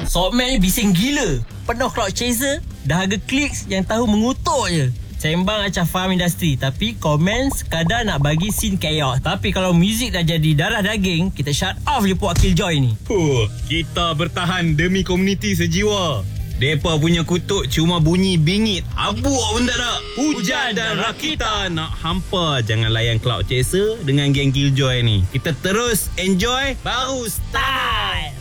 Sokman ni bising gila. Penuh crowd chaser, dahaga clicks yang tahu mengutuk je. Sembang acah faham industri, tapi komen sekadar nak bagi scene chaos. Tapi kalau muzik dah jadi darah daging, kita shut off je puak Killjoy ni. Kita bertahan demi komuniti sejiwa. Depa punya kutuk cuma bunyi bingit. Abuk pun tak ada. Hujan dan rakita nak hampa. Jangan layan Cloud Chaser dengan geng Killjoy ni. Kita terus enjoy. Baru start.